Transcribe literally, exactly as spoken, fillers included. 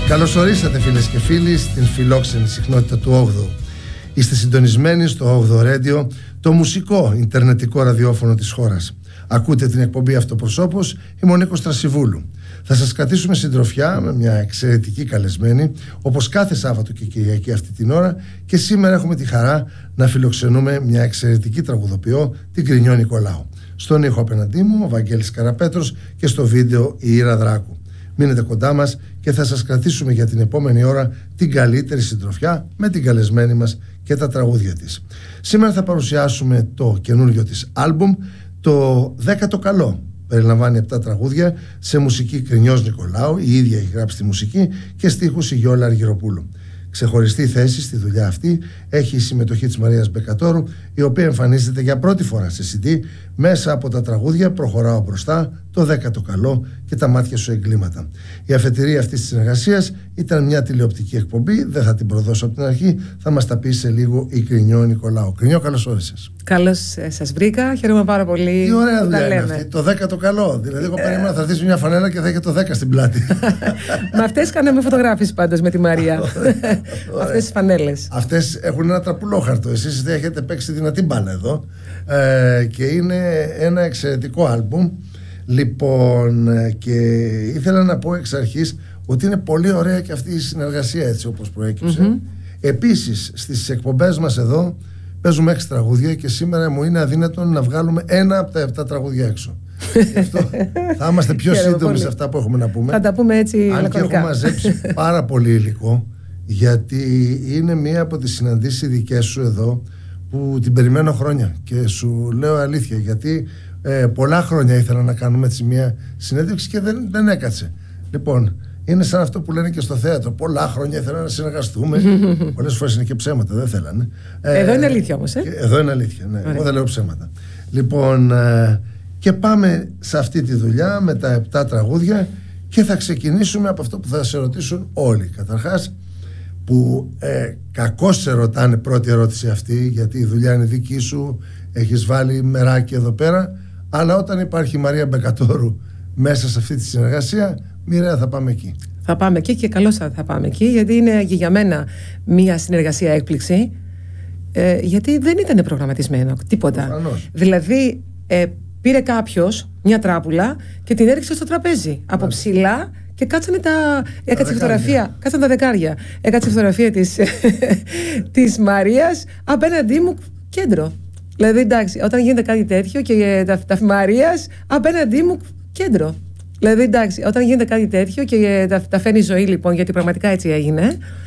Καλώς ορίσατε φίλες και φίλοι στην φιλόξενη συχνότητα του όγδοου. Είστε συντονισμένοι στο όγδοο Radio, το μουσικό ιντερνετικό ραδιόφωνο της χώρας. Ακούτε την εκπομπή Αυτοπροσώπος, είμαι ο Νίκος Τρασιβούλου. Θα σας κρατήσουμε συντροφιά με μια εξαιρετική καλεσμένη, όπως κάθε Σάββατο και Κυριακή αυτή την ώρα, και σήμερα έχουμε τη χαρά να φιλοξενούμε μια εξαιρετική τραγουδοποιό, την Κρινιό Νικολάου. Στον ήχο απέναντί μου ο Βαγγέλης Καραπέτρος και στο βίντεο η Ήρα Δράκου. Μείνετε κοντά μας και θα σας κρατήσουμε για την επόμενη ώρα την καλύτερη συντροφιά με την καλεσμένη μας και τα τραγούδια της. Σήμερα θα παρουσιάσουμε το καινούργιο της άλμπουμ, το δέκατο καλό. Περιλαμβάνει επτά τραγούδια σε μουσική Κρινιός Νικολάου, η ίδια έχει γράψει τη μουσική, και στίχους η Γιώλα Αργυροπούλου. Ξεχωριστή θέση στη δουλειά αυτή έχει η συμμετοχή της Μαρίας Μπεκατόρου, η οποία εμφανίζεται για πρώτη φορά σε σι ντι μέσα από τα τραγούδια «Προχωράω μπροστά», «Το δέκατο καλό» και «Τα μάτια σου εγκλήματα». Η αφετηρία αυτής της συνεργασίας ήταν μια τηλεοπτική εκπομπή, δεν θα την προδώσω από την αρχή, θα μας τα πει σε λίγο η Κρινιό Νικολάου. Κρινιό, καλώς όρισες. Καλώς σας βρήκα, χαίρομαι πάρα πολύ. Τι ωραία δουλειά είναι αυτή, το δέκατο καλό. Δηλαδή, εγώ περίμενα θα έρθεις μια φανέλα και θα είχε το δέκα στην πλάτη. Με αυτές κάναμε φωτογράφηση πάντως με τη Μαρία. Αυτές τις φανέλες. Αυτές έχουν ένα τραπουλόχαρτο. Εσείς έχετε παίξει δυνατή μπάλα εδώ. Ε, και είναι ένα εξαιρετικό άλμπουμ. Λοιπόν, και ήθελα να πω εξ αρχής ότι είναι πολύ ωραία και αυτή η συνεργασία, έτσι όπως προέκυψε. Mm-hmm. Επίσης, στις εκπομπές μας εδώ παίζουμε έξι τραγούδια και σήμερα μου είναι αδύνατον να βγάλουμε ένα από τα επτά τραγούδια έξω. Γι' αυτό θα είμαστε πιο σύντομοι σε αυτά που έχουμε να πούμε. Θα τα πούμε έτσι αν λακωνικά. Και έχω μαζέψει πάρα πολύ υλικό, γιατί είναι μία από τις συναντήσεις δικές σου εδώ που την περιμένω χρόνια και σου λέω αλήθεια, γιατί ε, πολλά χρόνια ήθελα να κάνουμε έτσι μια συνέντευξη και δεν, δεν έκατσε. Λοιπόν, είναι σαν αυτό που λένε και στο θέατρο, πολλά χρόνια ήθελα να συνεργαστούμε. Πολλές φορές είναι και ψέματα, δεν θέλανε. ε, Εδώ είναι αλήθεια όμως, ε? Εδώ είναι αλήθεια, ναι. Εγώ δεν λέω ψέματα. Λοιπόν, ε, και πάμε σε αυτή τη δουλειά με τα επτά τραγούδια και θα ξεκινήσουμε από αυτό που θα σε ρωτήσουν όλοι. Καταρχάς, που ε, κακώς σε ρωτάνε πρώτη ερώτηση αυτή, γιατί η δουλειά είναι δική σου, έχεις βάλει μεράκι εδώ πέρα, αλλά όταν υπάρχει η Μαρία Μπεκατόρου μέσα σε αυτή τη συνεργασία, μοιραία θα πάμε εκεί. Θα πάμε εκεί και καλώς θα πάμε εκεί, γιατί είναι και για μένα μια συνεργασία έκπληξη, ε, γιατί δεν ήταν προγραμματισμένο τίποτα. Προφανώς. Δηλαδή ε, πήρε κάποιος μια τράπουλα και την έριξε στο τραπέζι από ναι. ψηλά. Και κάτσανε τα. Έκατσε φωτογραφία. Κάτσανε τα δεκάρια. Έκατσε φωτογραφία της, της Μαρίας απέναντί μου κέντρο. Δηλαδή εντάξει, όταν γίνεται κάτι τέτοιο και τα, τα Μαρίας απέναντί μου κέντρο. Δηλαδή εντάξει, όταν γίνεται κάτι τέτοιο και τα, τα φέρνει η ζωή, λοιπόν, γιατί πραγματικά έτσι έγινε.